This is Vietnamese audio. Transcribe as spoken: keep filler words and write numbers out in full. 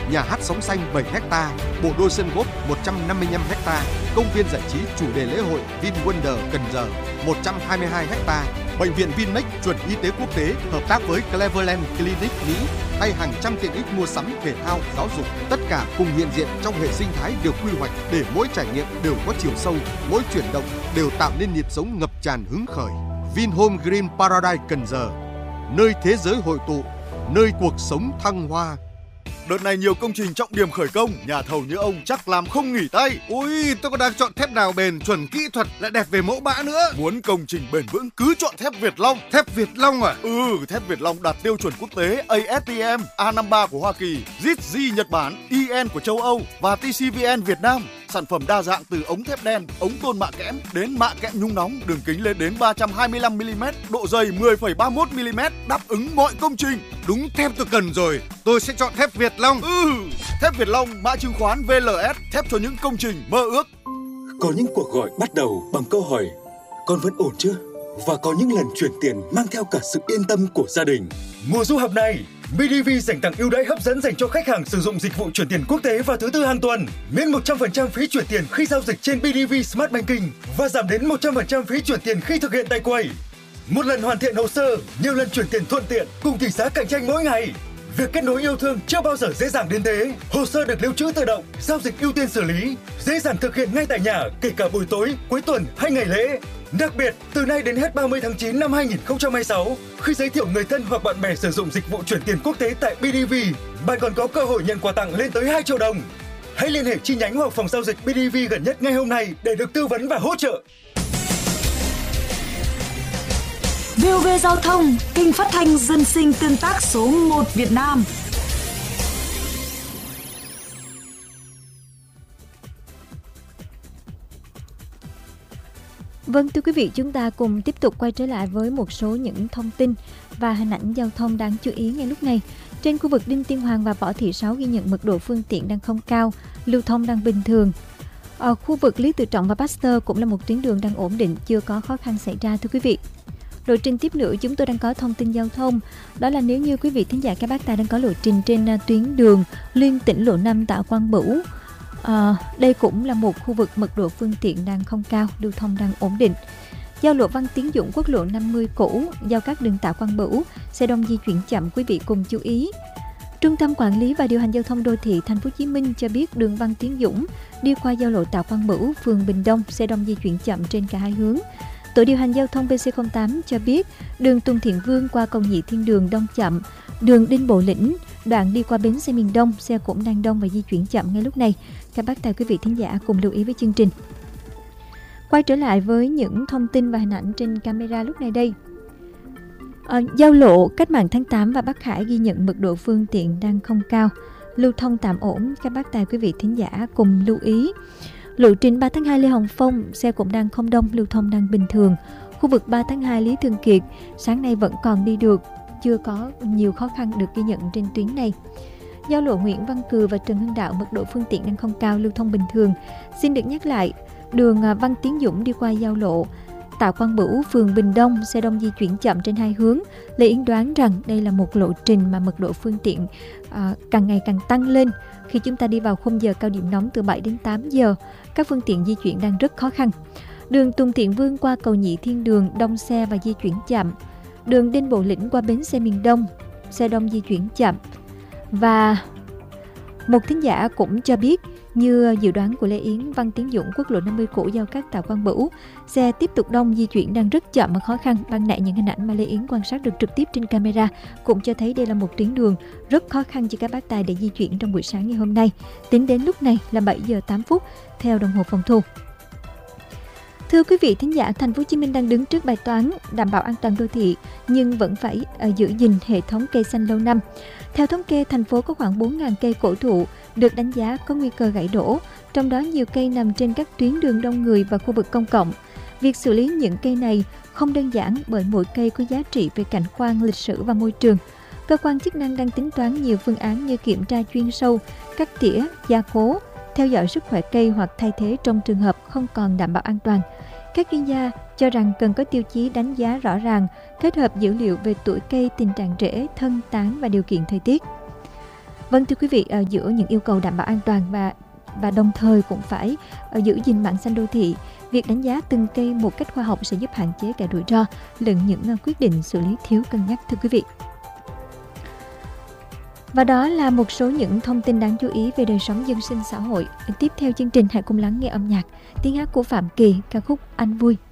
nhà hát sóng xanh bảy héc ta, bộ đôi sân golf một trăm năm mươi lăm héc ta, công viên giải trí chủ đề lễ hội VinWonder Cần Giờ một trăm hai mươi hai héc ta, bệnh viện Vinmec chuẩn y tế quốc tế hợp tác với Cleveland Clinic Mỹ hay hàng trăm tiện ích mua sắm, thể thao, giáo dục, tất cả cùng hiện diện trong hệ sinh thái được quy hoạch để mỗi trải nghiệm đều có chiều sâu, mỗi chuyển động đều tạo nên nhịp sống ngập tràn hứng khởi. Vinhome Green Paradise Cần Giờ, nơi thế giới hội tụ, nơi cuộc sống thăng hoa. Đợt này nhiều công trình trọng điểm khởi công, nhà thầu như ông chắc làm không nghỉ tay. Ui, tôi còn đang chọn thép nào bền, chuẩn kỹ thuật, lại đẹp về mẫu mã nữa. Muốn công trình bền vững cứ chọn thép Việt Long. Thép Việt Long à? Ừ, thép Việt Long đạt tiêu chuẩn quốc tế a ét tê em, A năm mươi ba của Hoa Kỳ, giê i tê giê Nhật Bản, i en của châu Âu và tê xê vê en Việt Nam. Sản phẩm đa dạng từ ống thép đen, ống tôn mạ kẽm đến mạ kẽm nhung nóng, đường kính lên đến ba trăm hai mươi lăm mi li mét, độ dày mười phẩy ba mươi mốt mi li mét, đáp ứng mọi công trình. Đúng thép tôi cần rồi, tôi sẽ chọn thép Việt Long. Ừ, thép Việt Long, mã chứng khoán vê lờ ét, thép cho những công trình mơ ước. Có những cuộc gọi bắt đầu bằng câu hỏi con vẫn ổn chưa? Và có những lần chuyển tiền mang theo cả sự yên tâm của gia đình. Mùa du học này, bê đê vê dành tặng ưu đãi hấp dẫn dành cho khách hàng sử dụng dịch vụ chuyển tiền quốc tế vào thứ tư hàng tuần. Miễn một trăm phần trăm phí chuyển tiền khi giao dịch trên bê đê vê Smart Banking và giảm đến một trăm phần trăm phí chuyển tiền khi thực hiện tại quầy. Một lần hoàn thiện hồ sơ, nhiều lần chuyển tiền thuận tiện cùng tỷ giá cạnh tranh mỗi ngày. Việc kết nối yêu thương chưa bao giờ dễ dàng đến thế. Hồ sơ được lưu trữ tự động, giao dịch ưu tiên xử lý, dễ dàng thực hiện ngay tại nhà, kể cả buổi tối, cuối tuần hay ngày lễ. Đặc biệt, từ nay đến hết ba mươi tháng chín năm hai nghìn không trăm hai mươi sáu, khi giới thiệu người thân hoặc bạn bè sử dụng dịch vụ chuyển tiền quốc tế tại bê đê vê, bạn còn có cơ hội nhận quà tặng lên tới hai triệu đồng. Hãy liên hệ chi nhánh hoặc phòng giao dịch bê đê vê gần nhất ngay hôm nay để được tư vấn và hỗ trợ. vê o vê Giao thông, kênh phát thanh dân sinh tương tác số một Việt Nam. Vâng, thưa quý vị, chúng ta cùng tiếp tục quay trở lại với một số những thông tin và hình ảnh giao thông đáng chú ý ngay lúc này. Trên khu vực Đinh Tiên Hoàng và Võ Thị Sáu ghi nhận mật độ phương tiện đang không cao, lưu thông đang bình thường. Ở khu vực Lý Tự Trọng và Pasteur cũng là một tuyến đường đang ổn định, chưa có khó khăn xảy ra thưa quý vị. Lộ trình tiếp nữa chúng tôi đang có thông tin giao thông, đó là nếu như quý vị thính giả các bác ta đang có lộ trình trên tuyến đường liên tỉnh lộ năm Tạ Quang Bửu, à, đây cũng là một khu vực mật độ phương tiện đang không cao, lưu thông đang ổn định. Giao lộ Văn Tiến Dũng, quốc lộ năm mươi cũ, giao các đường Tạ Quang Bửu, xe đông di chuyển chậm, quý vị cùng chú ý. Trung tâm Quản lý và Điều hành Giao thông Đô thị Thành phố Hồ Chí Minh cho biết đường Văn Tiến Dũng đi qua giao lộ Tạ Quang Bửu, phường Bình Đông, xe đông di chuyển chậm trên cả hai hướng. Tổ điều hành giao thông pê xê không tám cho biết đường Tùng Thiện Vương qua cầu Nhị Thiên Đường đông chậm, đường Đinh Bộ Lĩnh đoạn đi qua bến xe miền Đông, xe cũng đang đông và di chuyển chậm ngay lúc này. Các bác tài quý vị thính giả cùng lưu ý với chương trình. Quay trở lại với những thông tin và hình ảnh trên camera lúc này đây. À, giao lộ Cách Mạng tháng tám và Bắc Hải ghi nhận mật độ phương tiện đang không cao, lưu thông tạm ổn. Các bác tài quý vị thính giả cùng lưu ý. Lộ trình ba tháng hai Lê Hồng Phong, xe cũng đang không đông, lưu thông đang bình thường. Khu vực ba tháng hai Lý Thường Kiệt, sáng nay vẫn còn đi được, chưa có nhiều khó khăn được ghi nhận trên tuyến này. Giao lộ Nguyễn Văn Cừ và Trần Hưng Đạo, mật độ phương tiện đang không cao, lưu thông bình thường. Xin được nhắc lại, đường Văn Tiến Dũng đi qua giao lộ Tạ Quang Bửu, phường Bình Đông, xe đông di chuyển chậm trên hai hướng. Lê Yến đoán rằng đây là một lộ trình mà mật độ phương tiện à, càng ngày càng tăng lên. Khi chúng ta đi vào khung giờ cao điểm nóng từ bảy đến tám giờ, các phương tiện di chuyển đang rất khó khăn. Đường Tùng Thiện Vương qua cầu Nhị Thiên Đường, đông xe và di chuyển chậm. Đường Đinh Bộ Lĩnh qua bến xe miền Đông, xe đông di chuyển chậm. Và một thính giả cũng cho biết, như dự đoán của Lê Yến, Văn Tiến Dũng, quốc lộ năm mươi cũ giao cắt Tạ Quang Bửu, xe tiếp tục đông, di chuyển đang rất chậm và khó khăn. Ban nãy những hình ảnh mà Lê Yến quan sát được trực tiếp trên camera cũng cho thấy đây là một tuyến đường rất khó khăn cho các bác tài để di chuyển trong buổi sáng ngày hôm nay. Tính đến lúc này là bảy giờ tám phút theo đồng hồ phòng thu. Thưa quý vị thính giả, Thành phố Hồ Chí Minh đang đứng trước bài toán đảm bảo an toàn đô thị nhưng vẫn phải uh, giữ gìn hệ thống cây xanh lâu năm. Theo thống kê, thành phố có khoảng bốn nghìn cây cổ thụ được đánh giá có nguy cơ gãy đổ, trong đó nhiều cây nằm trên các tuyến đường đông người và khu vực công cộng. Việc xử lý những cây này không đơn giản bởi mỗi cây có giá trị về cảnh quan, lịch sử và môi trường. Cơ quan chức năng đang tính toán nhiều phương án như kiểm tra chuyên sâu, cắt tỉa, gia cố, theo dõi sức khỏe cây hoặc thay thế trong trường hợp không còn đảm bảo an toàn. Các chuyên gia cho rằng cần có tiêu chí đánh giá rõ ràng, kết hợp dữ liệu về tuổi cây, tình trạng rễ, thân, tán và điều kiện thời tiết. Vâng thưa quý vị, giữa những yêu cầu đảm bảo an toàn và và đồng thời cũng phải giữ gìn mảng xanh đô thị, việc đánh giá từng cây một cách khoa học sẽ giúp hạn chế cả rủi ro lẫn những quyết định xử lý thiếu cân nhắc thưa quý vị. Và đó là một số những thông tin đáng chú ý về đời sống dân sinh xã hội. Tiếp theo chương trình hãy cùng lắng nghe âm nhạc, tiếng hát của Phạm Kỳ, ca khúc Anh Vui.